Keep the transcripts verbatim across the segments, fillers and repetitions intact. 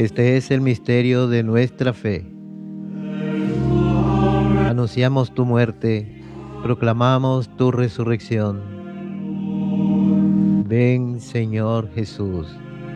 Este es el misterio de nuestra fe. Anunciamos tu muerte, proclamamos tu resurrección. Ven, Señor Jesús.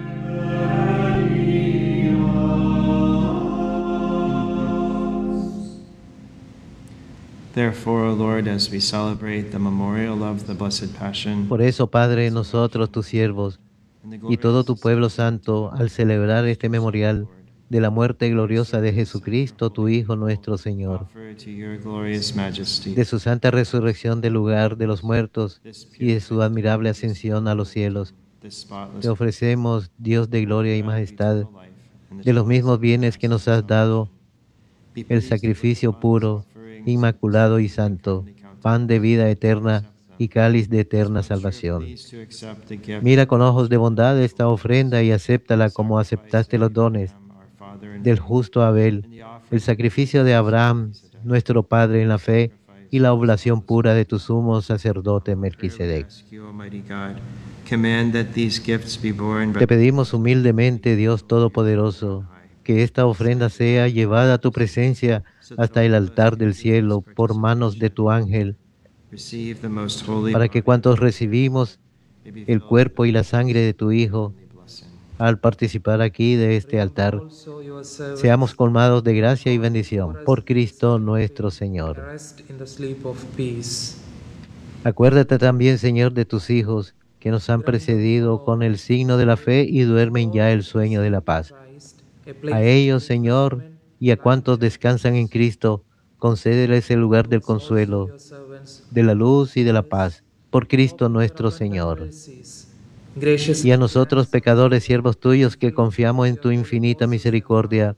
Therefore, O Lord, as we celebrate the memorial of the Blessed Passion, Por eso, Padre, nosotros, tus siervos, y todo tu pueblo santo, al celebrar este memorial de la muerte gloriosa de Jesucristo, tu Hijo nuestro Señor, offer to your glorious majesty de su santa resurrección del lugar de los muertos y de su admirable ascensión a los cielos, this spotless te ofrecemos, Dios de gloria y majestad, eternal life, and the de los chalice mismos of bienes que nos has dado, Be el pleased with sacrificio the puro, offerings, inmaculado y and santo, kindly count pan de vida eterna y cáliz de eterna salvación. pleased to accept the gift Mira con ojos de bondad esta ofrenda y acéptala como aceptaste los dones our Father in del faith, justo Abel, and the offering el sacrificio de Abraham, nuestro Padre en la fe, y la oblación pura de tu sumo sacerdote prayer we Melquisedec. ask you, Almighty God, command that these gifts be borne by Te pedimos humildemente, Dios Todopoderoso, que esta ofrenda sea llevada a tu presencia hasta el altar del cielo por manos de tu ángel, receive the most holy para que cuantos recibimos may be el filled cuerpo with y la sangre de tu Hijo, the blessing. al participar aquí de este altar, Also your servants seamos colmados de gracia y bendición por Cristo nuestro Señor. rest in the sleep of peace. Acuérdate también, Señor, de tus hijos que nos han precedido con el signo de la fe y duermen ya el sueño de la paz. Christ, A ellos, Señor, y a cuantos descansan en Cristo, concédeles el lugar del consuelo, your servants de la luz y de la paz, por Cristo nuestro Señor. gracious Y a nosotros, pecadores, siervos tuyos, que confiamos en tu infinita misericordia,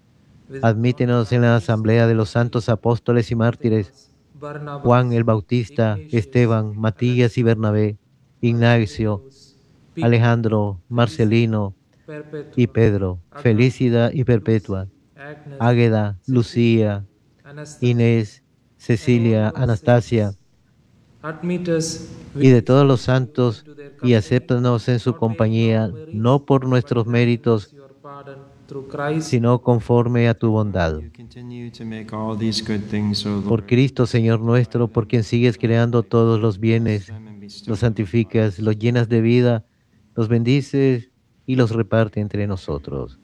admítenos en la asamblea de los santos apóstoles y mártires, Barnabas, Juan el Bautista, Esteban, Matías y Bernabé, Ignacio, Alejandro, Marcelino Perpetua, y Pedro, Felicida y Perpetua, Agnes, Águeda, Lucía, Anastasia, Inés, Cecilia, Anastasia, admit us y de todos los santos, y acéptanos en su compañía, no por nuestros méritos, your pardon through Christ. sino conforme a tu bondad. You continue to make all these good things, O Lord. Por Cristo, Señor nuestro, por quien sigues creando todos los bienes, los santificas, los llenas de vida, los bendices y los reparte entre nosotros.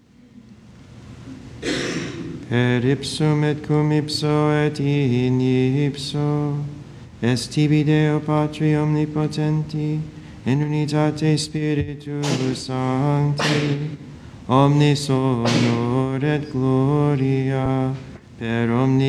Per ipsum et cum ipso et in ipso, est tibi Deo Patri omnipotenti, in unitate Spiritus Sancti, omnis honor et gloria, per omni